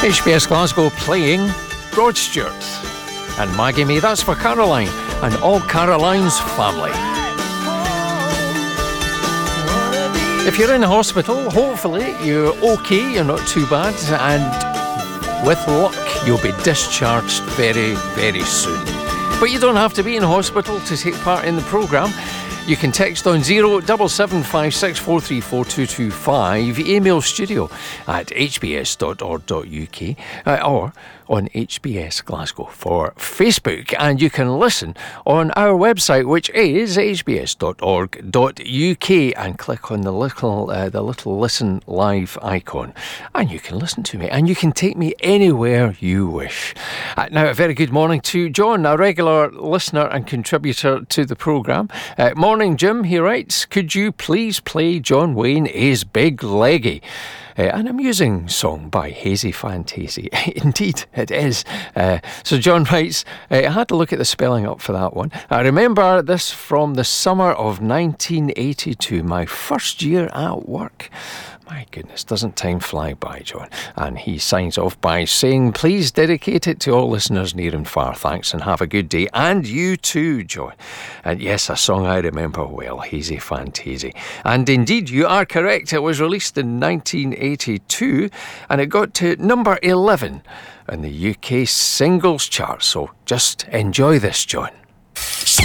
HBS Glasgow playing Rod Stewart and Maggie May. That's for Caroline and all Caroline's family. If you're in the hospital, hopefully you're okay, you're not too bad, and with luck you'll be discharged very, very soon. But you don't have to be in hospital to take part in the programme. You can text on 07756434225, email studio@hbs.org.uk, or on HBS Glasgow for Facebook. And you can listen on our website, which is hbs.org.uk, and click on the little listen live icon, and you can listen to me, and you can take me anywhere you wish. Now, a very good morning to John, a regular listener and contributor to the programme. Morning, Jim. He writes, could you please play John Wayne is Big Leggy? An amusing song by Hazy Fantasy. Indeed, it is. So John writes, I had to look at the spelling up for that one. I remember this from the summer of 1982, my first year at work. My goodness, doesn't time fly by, John? And he signs off by saying, please dedicate it to all listeners near and far. Thanks and have a good day. And you too, John. And yes, a song I remember well, Hazy Fantasy. And indeed, you are correct. It was released in 1982 and it got to number 11 in the UK singles chart. So just enjoy this, John.